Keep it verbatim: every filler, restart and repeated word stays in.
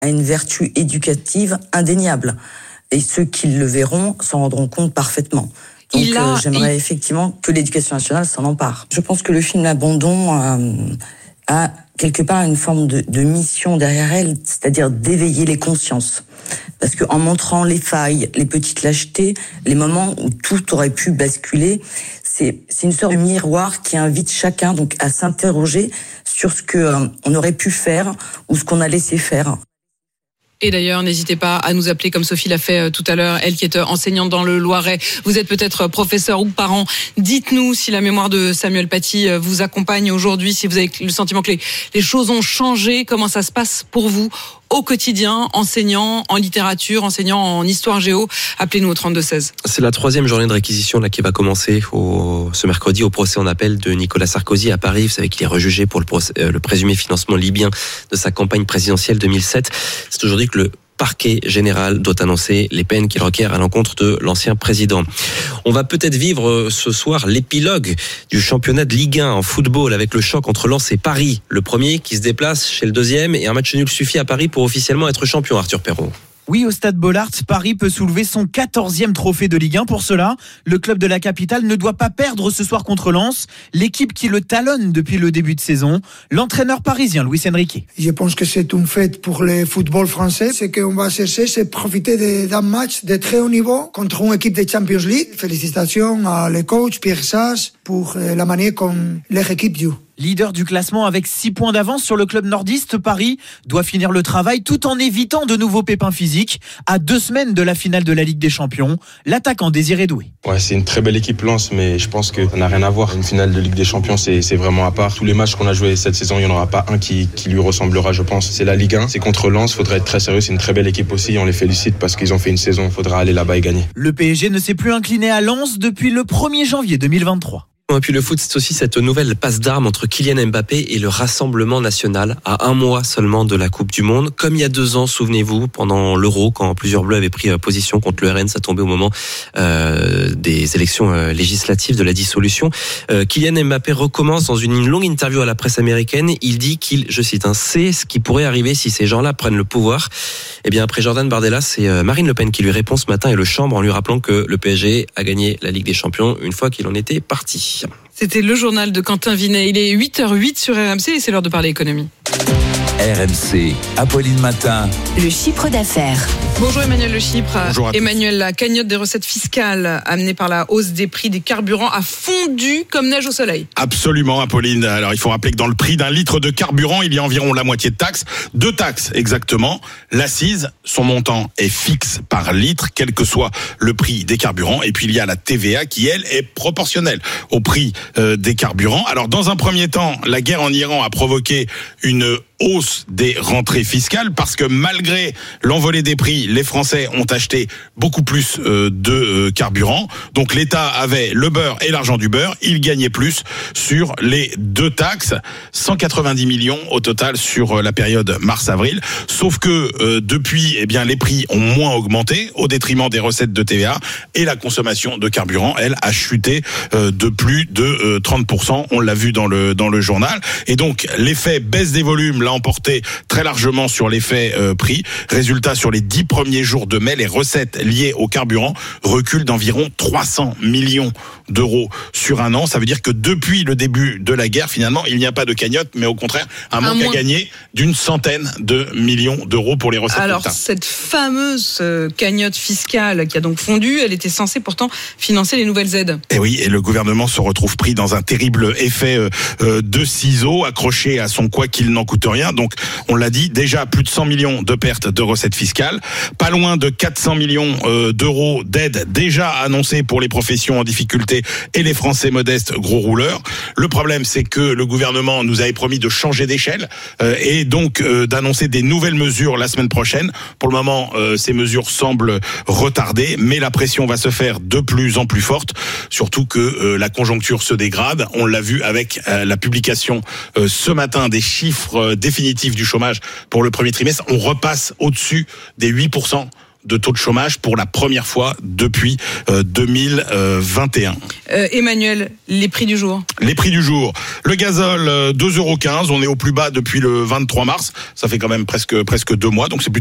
a une vertu éducative indéniable. Et ceux qui le verront s'en rendront compte parfaitement. Donc il a, euh, j'aimerais il... effectivement que l'éducation nationale s'en empare. Je pense que le film L'Abandon euh, a quelque part une forme de, de mission derrière elle, c'est-à-dire d'éveiller les consciences. Parce qu'en montrant les failles, les petites lâchetés, les moments où tout aurait pu basculer, c'est, c'est une sorte de miroir qui invite chacun donc à s'interroger sur ce que euh, on aurait pu faire ou ce qu'on a laissé faire. Et d'ailleurs, n'hésitez pas à nous appeler comme Sophie l'a fait tout à l'heure, elle qui est enseignante dans le Loiret. Vous êtes peut-être professeur ou parent. Dites-nous si la mémoire de Samuel Paty vous accompagne aujourd'hui, si vous avez le sentiment que les, les choses ont changé, comment ça se passe pour vous au quotidien, enseignant en littérature, enseignant en histoire géo. Appelez-nous au trente-deux seize. C'est la troisième journée de réquisition là qui va commencer au, ce mercredi au procès en appel de Nicolas Sarkozy à Paris. Vous savez qu'il est rejugé pour le, procès, euh, le présumé financement libyen de sa campagne présidentielle deux mille sept. C'est aujourd'hui que le parquet général doit annoncer les peines qu'il requiert à l'encontre de l'ancien président. On va peut-être vivre ce soir l'épilogue du championnat de Ligue un en football avec le choc entre Lens et Paris. Le premier qui se déplace chez le deuxième et un match nul suffit à Paris pour officiellement être champion, Arthur Perrault. Oui, au stade Bollaert, Paris peut soulever son quatorzième trophée de Ligue un. Pour cela, le club de la capitale ne doit pas perdre ce soir contre Lens, l'équipe qui le talonne depuis le début de saison. L'entraîneur parisien, Luis Enrique. Je pense que c'est une fête pour le football français. Ce qu'on va chercher, c'est profiter d'un match de très haut niveau contre une équipe de Champions League. Félicitations à le coach Pierre Sage pour la manière dont leur équipe joue. Leader du classement avec six points d'avance sur le club nordiste, Paris doit finir le travail tout en évitant de nouveaux pépins physiques. À deux semaines de la finale de la Ligue des Champions, l'attaquant Désiré Doué. Ouais, c'est une très belle équipe Lens, mais je pense que ça n'a rien à voir. Une finale de Ligue des Champions, c'est, c'est vraiment à part. Tous les matchs qu'on a joués cette saison, il n'y en aura pas un qui, qui lui ressemblera, je pense. C'est la Ligue un, c'est contre Lens, il faudrait être très sérieux. C'est une très belle équipe aussi, on les félicite parce qu'ils ont fait une saison. Il faudra aller là-bas et gagner. Le P S G ne s'est plus incliné à Lens depuis le premier janvier deux mille vingt-trois. Et puis le foot, c'est aussi cette nouvelle passe d'armes entre Kylian Mbappé et le Rassemblement National à un mois seulement de la Coupe du Monde. Comme il y a deux ans, souvenez-vous, pendant l'Euro, quand plusieurs Bleus avaient pris position contre le R N, ça tombait au moment euh, des élections euh, législatives de la dissolution. Euh, Kylian Mbappé recommence dans une longue interview à la presse américaine. Il dit qu'il, je cite, hein, sait ce qui pourrait arriver si ces gens-là prennent le pouvoir. Et bien après Jordan Bardella, c'est Marine Le Pen qui lui répond ce matin et le chambre en lui rappelant que le P S G a gagné la Ligue des Champions une fois qu'il en était parti. C'était le journal de Quentin Vinet. Il est huit heures huit sur R M C et c'est l'heure de parler économie. R M C, Apolline Matin. Le chiffre d'affaires. Bonjour Emmanuel Le Chypre. Bonjour à tous. Emmanuel, la cagnotte des recettes fiscales amenée par la hausse des prix des carburants a fondu comme neige au soleil. Absolument, Apolline. Alors il faut rappeler que dans le prix d'un litre de carburant, il y a environ la moitié de taxes. Deux taxes exactement. L'accise, son montant est fixe par litre, quel que soit le prix des carburants. Et puis il y a la T V A qui, elle, est proportionnelle au prix euh, des carburants. Alors dans un premier temps, la guerre en Iran a provoqué une hausse des rentrées fiscales parce que malgré l'envolée des prix, les Français ont acheté beaucoup plus euh, de euh, carburant. Donc l'État avait le beurre et l'argent du beurre. Il gagnait plus sur les deux taxes. cent quatre-vingt-dix millions au total sur euh, la période mars-avril. Sauf que euh, depuis, eh bien, les prix ont moins augmenté au détriment des recettes de T V A et la consommation de carburant, elle, a chuté euh, de plus de euh, trente pour cent. On l'a vu dans le, dans le journal. Et donc l'effet baisse des volumes l'a emporté très largement sur l'effet euh, prix. Résultat, sur les dix premiers jours de mai, les recettes liées au carburant reculent d'environ trois cents millions d'euros sur un an. Ça veut dire que depuis le début de la guerre, finalement, il n'y a pas de cagnotte, mais au contraire, un, un manque moins... à gagner d'une centaine de millions d'euros pour les recettes. Alors, cette fameuse cagnotte fiscale qui a donc fondu, elle était censée pourtant financer les nouvelles aides. Et oui, et le gouvernement se retrouve pris dans un terrible effet euh, de ciseaux, accroché à son quoi qu'il n'en coûte rien. Donc, on l'a dit, déjà plus de cent millions de pertes de recettes fiscales, pas loin de quatre cents millions euh, d'euros d'aides déjà annoncées pour les professions en difficulté et les Français modestes gros rouleurs. Le problème, c'est que le gouvernement nous avait promis de changer d'échelle euh, et donc euh, d'annoncer des nouvelles mesures la semaine prochaine. Pour le moment, euh, ces mesures semblent retardées, mais la pression va se faire de plus en plus forte, surtout que euh, la conjoncture se dégrade. On l'a vu avec euh, la publication euh, ce matin des chiffres euh, définitifs du chômage pour le premier trimestre. On repasse au-dessus des huit pour cent de taux de chômage pour la première fois depuis euh, deux mille vingt et un. Euh, Emmanuel, les prix du jour. Les prix du jour. Le gazole, deux euros quinze. On est au plus bas depuis le vingt-trois mars. Ça fait quand même presque, presque deux mois. Donc c'est plutôt